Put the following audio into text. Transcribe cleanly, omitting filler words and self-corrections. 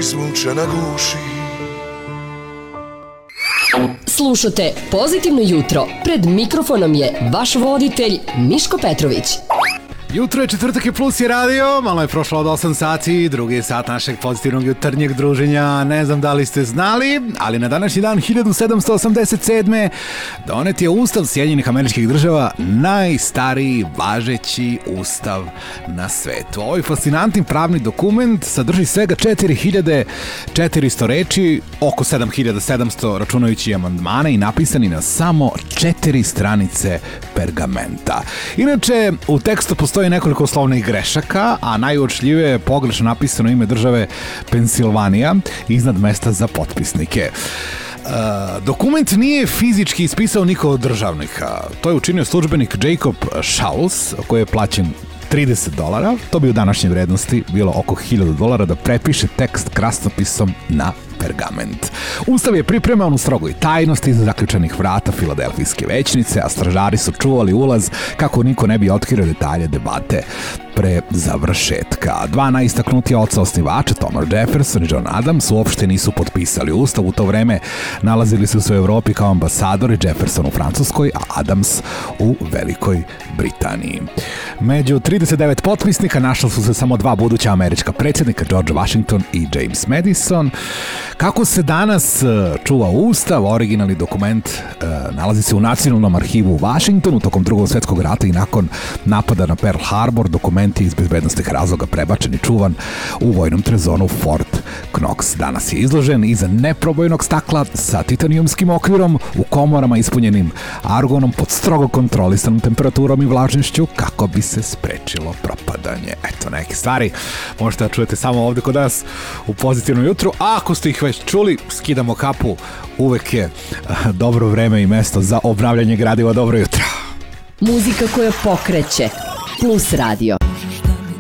izmuče na guši. Slušate Pozitivno jutro. Pred mikrofonom je vaš voditelj Miško Petrović. Jutro je, četvrtak je Plus je radio, malo je prošlo od 8 sati, drugi je sat našeg pozitivnog jutarnjeg druženja. Ne znam da li ste znali, ali na današnji dan 1787. donet je Ustav Sjedinjenih Američkih Država, najstariji važeći ustav na svetu. Ovaj fascinantni pravni dokument sadrži svega 4400 reči, oko 7700 računajući amandmane i napisani na samo 4 stranice pergamenta. Inače, u tekstu postoji nekoliko slovnih grešaka, a najuočljivije je pogrešno napisano ime države Pensilvanija iznad mesta za potpisnike. Dokument nije fizički ispisao niko od državnika. To je učinio službenik Jacob Shawls, koji je plaćen $30. To bi u današnje vrednosti bilo oko $1000 da prepiše tekst krasnopisom na pergament. Ustav je pripreman u strogoj tajnosti iza zaključanih vrata Filadelfijske većnice, a stražari su čuvali ulaz kako niko ne bi otkrio detalje debate pre završetka. Dva najistaknutija oca osnivača, Thomas Jefferson i John Adams, uopšte nisu potpisali ustav. U to vreme nalazili su se u Evropi kao ambasadori, Jefferson u Francuskoj, a Adams u Velikoj Britaniji. Među 39 potpisnika našla su se samo dva buduća američka predsjednika, George Washington i James Madison. Kako se danas čuva ustav, originalni dokument nalazi se u Nacionalnom arhivu u Washingtonu tokom Drugog svjetskog rata i nakon napada na Pearl Harbor. Dokument je iz bezbednostnih razloga prebačen i čuvan u vojnom trezonu Fort Knox. Danas je izložen iza neprobojnog stakla sa titanijumskim okvirom u komorama ispunjenim argonom pod strogo kontrolisanom temperaturom i vlažnošću kako bi se sprečilo propadanje. Eto, neke stvari možete da čujete samo ovde kod nas u Pozitivnom jutru, a ako ste ih već čuli, skidamo kapu, uvek je dobro vreme i mesto za obnavljanje gradiva. Dobro jutro. Muzika koja pokreće. Plus radio.